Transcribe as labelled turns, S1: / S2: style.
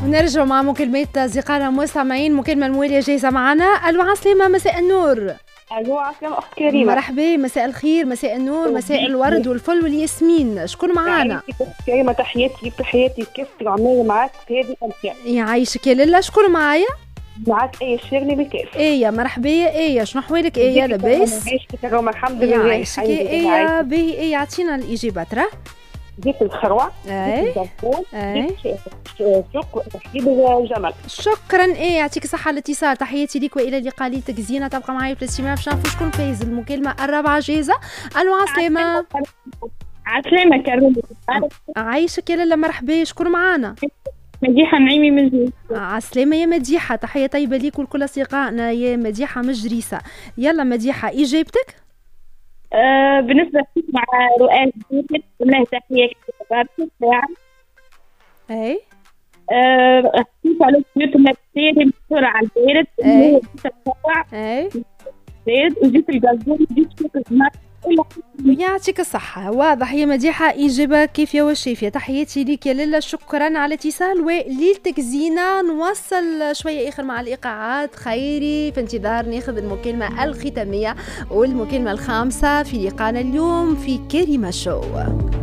S1: ونرجع مع مكالمات أصدقائنا المستمعين. مكالمة الموالية جاهزة معنا. ألو عسلامة، مساء النور.
S2: ألو عسلامة أخت كريمة.
S1: مرحبا، مساء الخير، مساء النور، مساء الورد والفل والياسمين. شكون معانا؟
S2: يعيشك أخت كريمة، تحياتي كيف العمال معاك في هذه الأمثال.
S1: يعيشك يا لله. شكون معايا؟
S2: معاك آية الشيرني بكيف.
S1: آية، مرحبا يا آية، شنو أحوالك آية؟ لاباس؟
S2: يعيشك الروما، الحمد لله.
S1: يعيشك يا آية. باهي آية، عطينا الإجابة ترى.
S2: جيت الخروع،
S1: أي
S2: جيت سوق تحديد الجمل.
S1: شكرا آية، يعطيك الصحة على الاتصال. تحياتي ليك وإلى اللقاء. ليتك زينة تبقى معي في الاستماع باش نعرفوا شكون فايز. المكالمة الرابعة جاهزة. ألو عسلامة.
S2: عسلامة كريمة.
S1: عايشك يا لاله، مرحبا. شكون معانا؟
S2: مديحة نعيمي من جريسة.
S1: عسلامة يا مديحة، تحية طيبة ليك ولكل أصدقائنا يا مديحة من جريسة. يلا مديحة، إجابتك؟
S2: بالنسبة مع رؤى جديد له تحية كبيرة.
S1: أي
S2: احكيك على البيوت النفسية اللي مشهورة على البارد.
S1: أي
S2: أي بارد وجيت الجزور وجيت شوك الزمار.
S1: يعطيك الصحة. واضح يا مديحة، إجابة كافية وشافية. تحياتي ليك يا ليلى، شكرا على الاتصال وليلتك زينة. نوصل شوية آخر مع الإيقاعات خيري، في انتظار ناخذ المكالمة الختامية والمكالمة الخامسة في لقاءنا اليوم في كريمة شو.